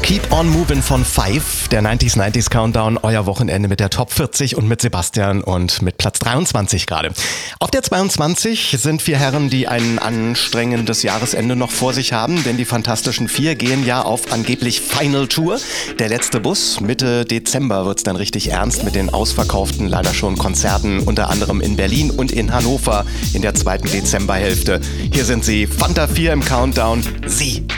Keep on Moving von Five, der 90s Countdown, euer Wochenende mit der Top 40 und mit Sebastian und mit Platz 23 gerade. Auf der 22 sind 4 Herren, die ein anstrengendes Jahresende noch vor sich haben, denn die Fantastischen 4 gehen ja auf angeblich Final Tour. Der letzte Bus, Mitte Dezember wird's dann richtig ernst mit den ausverkauften, leider schon Konzerten, unter anderem in Berlin und in Hannover in der zweiten Dezemberhälfte. Hier sind sie, Fanta 4 im Countdown, sie.